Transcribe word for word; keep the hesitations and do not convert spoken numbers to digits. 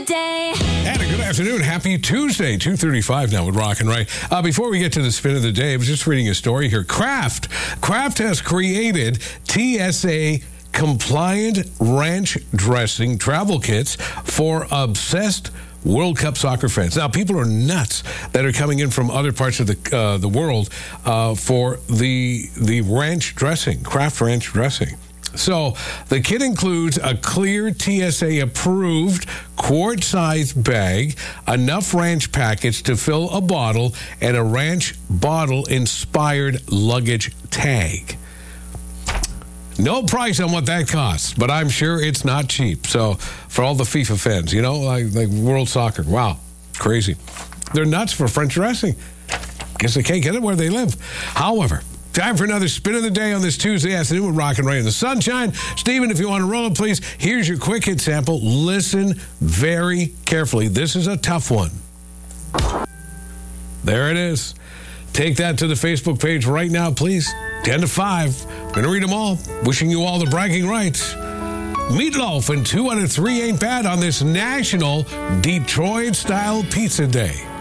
the day. And a good afternoon. Happy Tuesday, two thirty-five now with Rock and Ray. Uh, before we get to the spin of the day, I was just reading a story here. Kraft. Kraft has created T S A compliant ranch dressing travel kits for obsessed World Cup soccer fans. Now, people are nuts that are coming in from other parts of the uh, the world uh, for the the ranch dressing, Kraft ranch dressing. So the kit includes a clear T S A-approved quart-sized bag, enough ranch packets to fill a bottle, and a ranch bottle-inspired luggage tag. No price on what that costs, but I'm sure it's not cheap. So for all the FIFA fans, you know, like, like World Soccer, wow, crazy. They're nuts for French dressing. Guess they can't get it where they live. However, time for another spin of the day on this Tuesday afternoon with Rock and Ray in the sunshine. Stephen, if you want to roll it, please. Here's your quick hit sample. Listen very carefully. This is a tough one. There it is. Take that to the Facebook page right now, please. ten to five. I'm going to read them all. Wishing you all the bragging rights. Meatloaf and two out of three ain't bad on this National Detroit-style Pizza Day.